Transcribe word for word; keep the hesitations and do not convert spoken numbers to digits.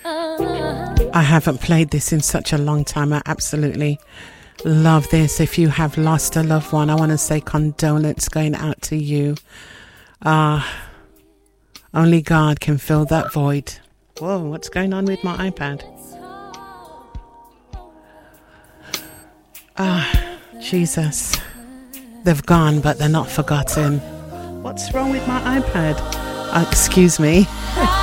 I haven't played this in such a long time. I absolutely love this. If you have lost a loved one, I want to say condolence going out to you. Ah, uh, only God can fill that void. Whoa, what's going on with my iPad? Ah, Jesus. They've gone, but they're not forgotten. What's wrong with my iPad? Uh, excuse me.